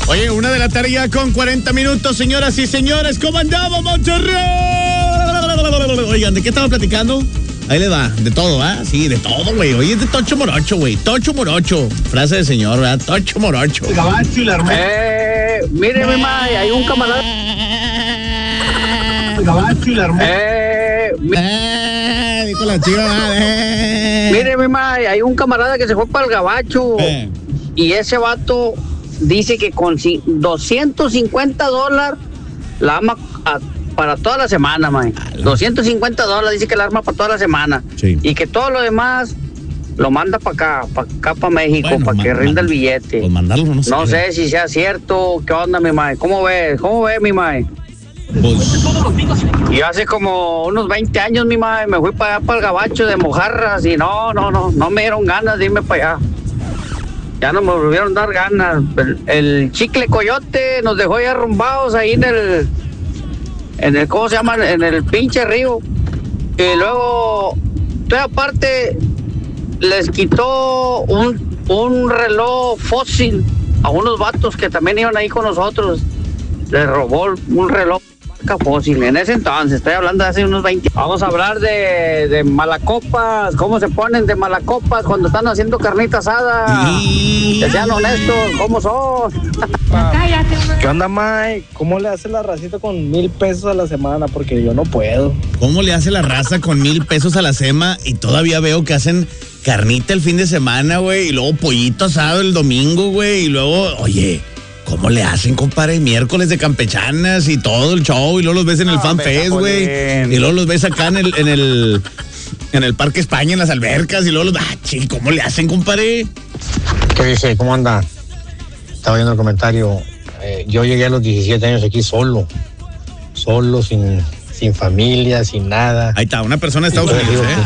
Oye, 1:00 ya con 40 minutos, señoras y señores. ¿Cómo andamos, Monterrey? Oigan, ¿de qué estamos platicando? Ahí le va, de todo, ¿ah? Sí, de todo, güey. Oye, es de Tocho Morocho, güey. Tocho Morocho. Frase de señor, ¿verdad? Tocho Morocho. Gabacho y la hermana. Mire, mi mae, hay un camarada. Gabacho y la hermana. Dijo la chiva, Mire, mi mae, hay un camarada que se fue para el Gabacho. Y ese vato dice que con $250 la arma para toda la semana, mae. $250 dice que la arma para toda la semana. Sí. Y que todo lo demás lo manda para acá para México, Bueno, para que rinda el billete. Pues mandarlo, no sé. No sé si sea cierto. ¿Qué onda, mi mae? ¿Cómo ve, mi mae? Pues, Y hace como unos 20 años, mi mae, me fui para allá, para el Gabacho de Mojarras, y no me dieron ganas de irme para allá. Ya no me volvieron a dar ganas. El chicle coyote nos dejó ya arrumbados ahí en el ¿cómo se llama? En el pinche río. Y luego, toda aparte, les quitó un reloj fósil a unos vatos que también iban ahí con nosotros. Les robó un reloj marca fósil. En ese entonces, estoy hablando de hace unos 20. Vamos a hablar de malacopas. ¿Cómo se ponen de malacopas cuando están haciendo carnita asada? Que sean honestos, ¿cómo son? ¿Qué onda, Mike? ¿Cómo le hace la racita con $1,000 a la semana? Porque yo no puedo. ¿cómo le hace la raza con $1,000 a la sema? Y todavía veo que hacen carnita el fin de semana, güey. Y luego pollito asado el domingo, güey. Y luego, oye, ¿cómo le hacen, compadre? Miércoles de campechanas y todo el show. Y luego los ves en el Fan Fest, güey. Y luego los ves acá en el Parque España, en las albercas. Y luego los... ¿cómo le hacen, compadre? ¿Qué dice? ¿Cómo anda? Estaba viendo el comentario. Yo llegué a los 17 años aquí solo, sin familia, sin nada. Ahí está, una persona de Estados Unidos, ¿eh?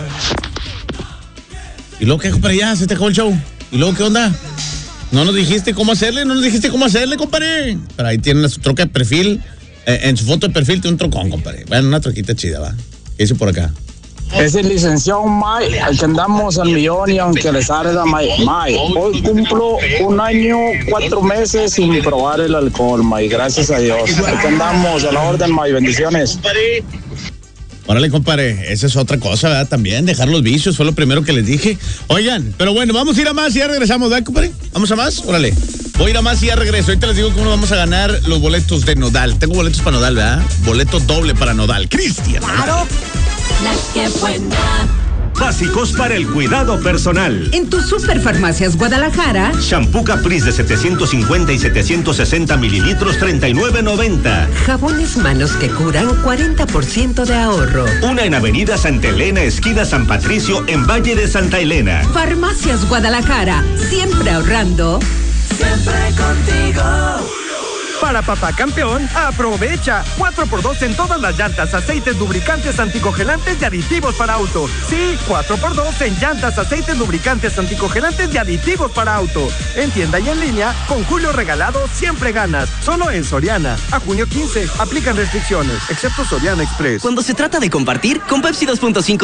¿Y luego qué, compadre? Ya, se te acabó el show. ¿Y luego qué onda? No nos dijiste cómo hacerle, compadre. Pero ahí tienen su troca de perfil. En su foto de perfil tiene un trocón, compadre. Bueno, una troquita chida, ¿va? ¿Qué hizo por acá? Es el licenciado Mike, al que andamos al millón y aunque le salga Mike. Hoy cumplo 1 año, 4 meses sin probar el alcohol, Mike. Gracias a Dios. Aquí andamos a la orden, Mike. Bendiciones. Órale, compadre, esa es otra cosa, ¿verdad? También dejar los vicios, fue lo primero que les dije. Oigan, pero bueno, vamos a ir a más y ya regresamos, ¿verdad, compadre? ¿Vamos a más? Órale. Voy a ir a más y ya regreso. Ahorita les digo cómo vamos a ganar los boletos de Nodal. Tengo boletos para Nodal, ¿verdad? Boleto doble para Nodal. Cristian. Claro. La que buena. Básicos para el cuidado personal. En tu Superfarmacias Guadalajara. Shampoo Caprice de 750 y 760 mililitros, $39.90. Jabones manos que curan, 40% de ahorro. Una en Avenida Santa Elena, esquina San Patricio, en Valle de Santa Elena. Farmacias Guadalajara, siempre ahorrando. Siempre contigo. Para Papá Campeón, aprovecha 4x2 en todas las llantas, aceites, lubricantes, anticongelantes y aditivos para auto. Sí, 4x2 en llantas, aceites, lubricantes, anticongelantes y aditivos para auto. En tienda y en línea, con Julio Regalado siempre ganas. Solo en Soriana. A junio 15, aplican restricciones, excepto Soriana Express. Cuando se trata de compartir, con Pepsi 2.5